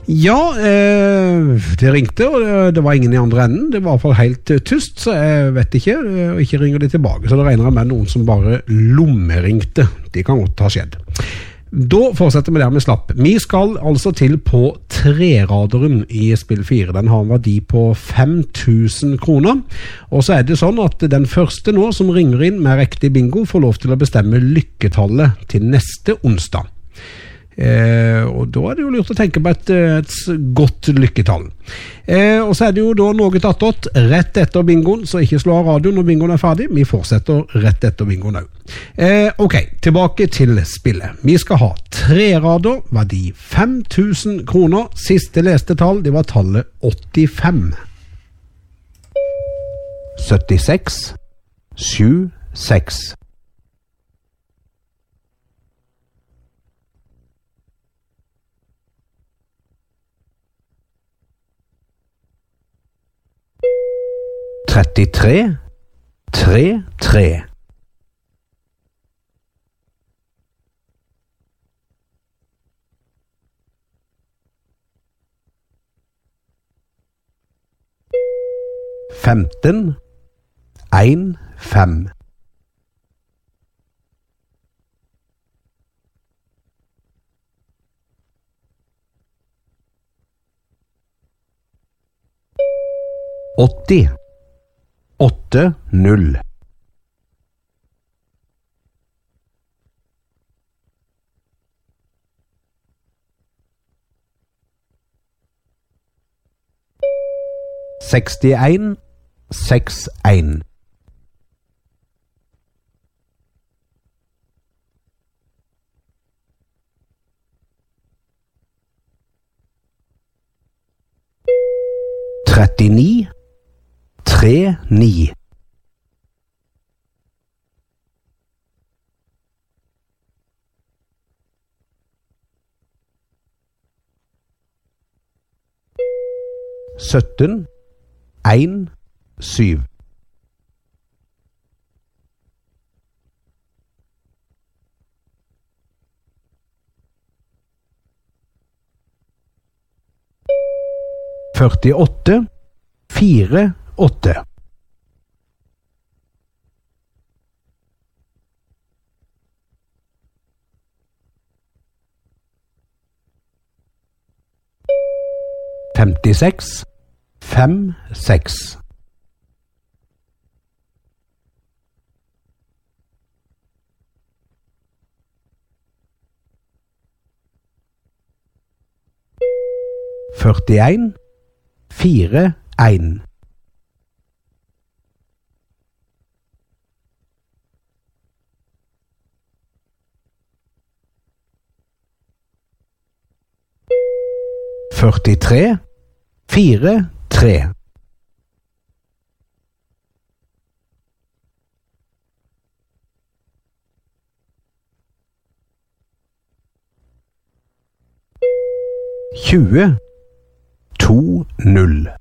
Ja, det ringte, og det var ingen i andre enden. Det var i hvert fall helt tyst, så jeg vet ikke, og ikke ringer de tilbake. Så det regner jeg med noen som bare lommeringte. Det kan godt ha skjedd. Da fortsetter vi der med slapp. Vi skal altså til på treraderen i spill 4. Den har en verdi på 5.000 kroner. Og så er det sånn at den første nå som ringer inn med riktig bingo får lov til å bestemme lykketallet til neste onsdag. Og da er det jo lurt å tenke på et godt lykketall. Og så er det jo da noe tatt rett etter bingoen, så ikke slå av radioen når bingoen er ferdig. Vi fortsetter rett etter bingoen også. Ok, tilbake til spillet. Vi skal ha trerader, verdi 5.000 kroner. Siste leste tall, det var tallet 85. 76 76 33 33 15 1 5 80 8 0 61 61 39 3 9 17 1 7 48 4 8 56 5 6 41 4 1 43 4 3 20 2 0